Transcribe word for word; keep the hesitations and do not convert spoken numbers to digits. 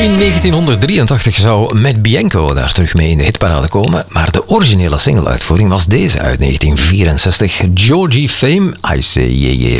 In negentienhonderddrieëntachtig zou Matt Bianco daar terug mee in de hitparade komen, maar de originele single-uitvoering was deze uit negentien vierenzestig, Georgie Fame, I Say Yeah Yeah.